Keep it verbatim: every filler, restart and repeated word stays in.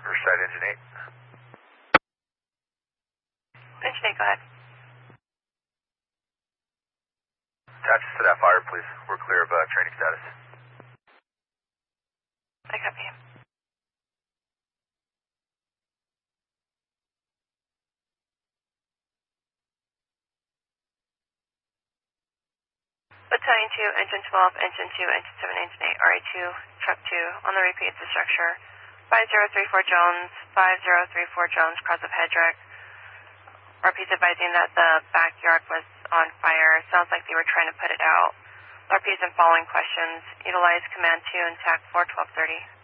Riverside Engine eight. Engine eight, go ahead. Attach us to that fire, please. We're clear of uh, training status. I copy. Battalion two, Engine twelve, Engine two, Engine seven, Engine eight, R A two, Truck two, on the repeat to structure. five zero three four Jones, five zero three four Jones, cross of Hedrick. R P's advising that the backyard was on fire. Sounds like they were trying to put it out. R P's and following questions. Utilize Command two and TAC four twelve thirty.